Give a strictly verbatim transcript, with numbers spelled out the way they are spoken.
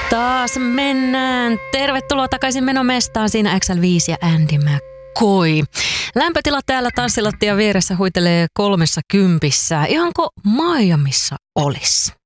Taas mennään. Tervetuloa takaisin menomestaan, siinä X L viisi ja Andy McCoy. Lämpötila täällä tanssilattian vieressä huitelee kolmessa kympissä. Ihanko Miamissa olisi?